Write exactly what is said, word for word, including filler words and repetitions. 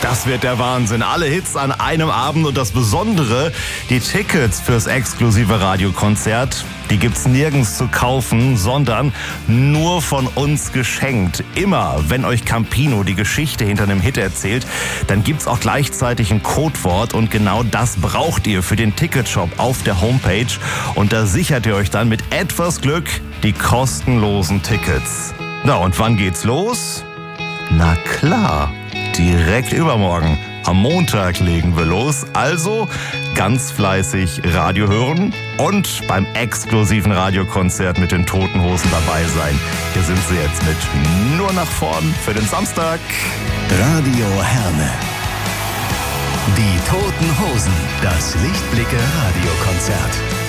Das wird der Wahnsinn. Alle Hits an einem Abend und das Besondere, die Tickets fürs exklusive Radiokonzert, die gibt's nirgends zu kaufen, sondern nur von uns geschenkt. Immer, wenn euch Campino die Geschichte hinter einem Hit erzählt, dann gibt's auch gleichzeitig ein Codewort und genau das braucht ihr für den Ticketshop auf der Homepage und da sichert ihr euch dann mit etwas Glück die kostenlosen Tickets. Na und wann geht's los? Na klar, direkt übermorgen. Am Montag legen wir los, also ganz fleißig Radio hören und beim exklusiven Radiokonzert mit den Toten Hosen dabei sein. Hier sind sie jetzt mit Nur nach vorn für den Samstag. Radio Herne. Die Toten Hosen, das Lichtblicke Radiokonzert.